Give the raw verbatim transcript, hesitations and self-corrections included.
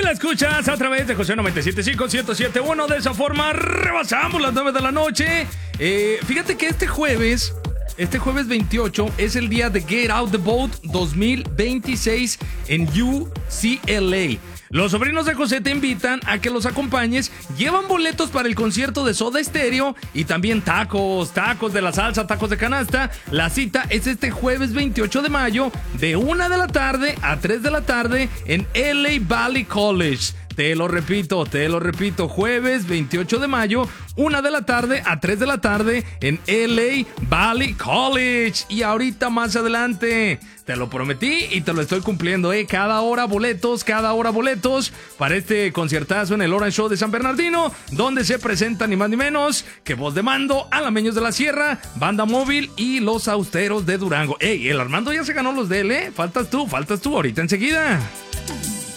la escuchas a través de José noventa y siete punto cinco, ciento siete punto uno. De esa forma rebasamos las nueve de la noche. Eh, fíjate que este jueves, este jueves veintiocho es el día de Get Out the Boat dos mil veintiséis en U C L A. Los sobrinos de José te invitan a que los acompañes. Llevan boletos para el concierto de Soda Stereo y también tacos, tacos de la salsa, tacos de canasta. La cita es este jueves veintiocho de mayo de una de la tarde a tres de la tarde en L A Valley College. Te lo repito, te lo repito, jueves veintiocho de mayo, una de la tarde a tres de la tarde en L A Valley College. Y ahorita más adelante, te lo prometí y te lo estoy cumpliendo, ¿eh? Cada hora boletos, cada hora boletos para este conciertazo en el Orange Show de San Bernardino, donde se presentan ni más ni menos que Voz de Mando, Alameños de la Sierra, Banda Móvil y Los Austeros de Durango. ¡Ey! El Armando ya se ganó los de él, ¿eh? Faltas tú, faltas tú, ahorita enseguida.